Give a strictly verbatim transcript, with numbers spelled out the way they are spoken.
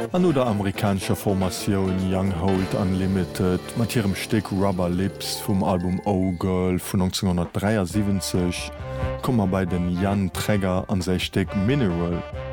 An oder amerikanischer Formatioun Young Hold Unlimited, mat hirem Steck Rubber Lips vum Album Oh Girl vun neunzehnhundertdreiundsiebzig, kommmer bei den Jan Träger an sei Steck Mineral.